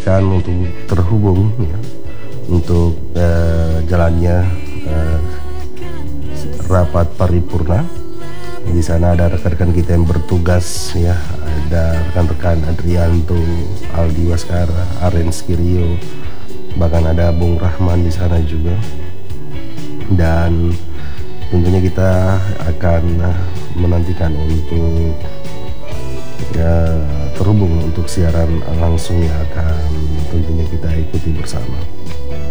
menantikan untuk terhubung ya, untuk jalannya rapat paripurna. Di sana ada rekan-rekan kita yang bertugas ya, ada rekan-rekan Adrianto, Aldi Waskara, Arens Kirio, bahkan ada Bung Rahman di sana juga. Dan tentunya kita akan menantikan untuk ya, terhubung untuk siaran langsung yang akan tentunya kita ikuti bersama.